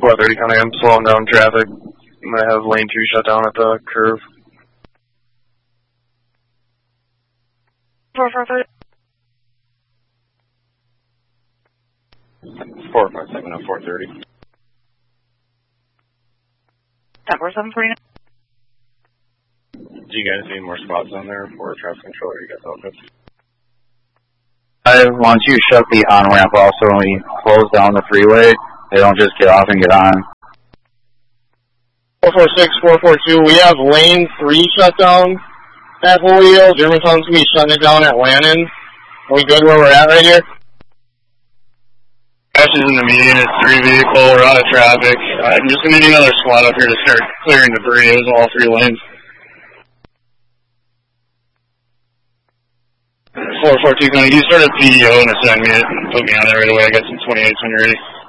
430 County, I'm slowing down traffic. I'm going to have lane 2 shut down at the curve. 443. 457 on 430. 1047 Do you guys need more spots on there for traffic control, or you guys all good? Once you shut the on-ramp also, when we close down the freeway, they don't just get off and get on. 446, 442, we have lane 3 shut down at Holyoke. Germantown's going to be shutting it down at Lannon. Are we good where we're at right here? Crash is in the median, it's 3 vehicle, we're out of traffic. I'm just going to need another squad up here to start clearing debris. It was all 3 lanes. 442, can you start a PDO and assign me it and put me on there right away? I got some 28s when you're ready.